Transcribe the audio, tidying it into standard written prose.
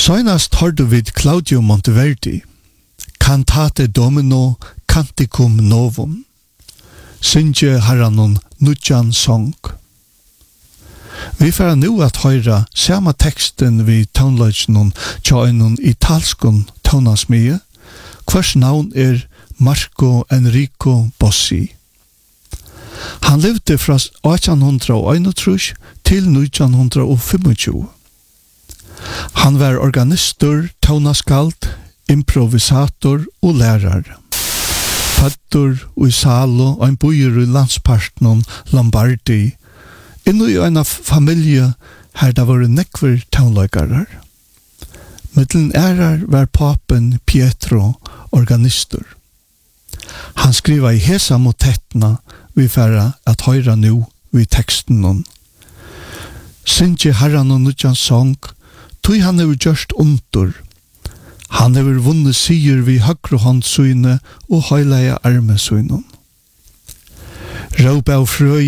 Senast hørte vi Claudio Monteverdi, Cantate Domino Canticum Novum, Synge Herranon Nudjan Song. Vi får nu at høyra samme teksten vi tonløgnen tja en italskon tonasmie, hvers navn Marco Enrico Bossi. Han levde fra 1831 til 1925. Han var organistor, tonaskald, improvisator og lærer. Fødder i Salo og en byer i landsparten Lombardi, innu i en familie her det var nekver tonløygare. Mittelen var papen Pietro organistor. Han skriva i hesa motettna vi færa at høyra nu vi teksten nun. Synge Herran og Nudjan Song, tog han hever gjørst under. Han hever vunnet sier vi høyre håndsyne og høyleie armesynene. Råp av frøy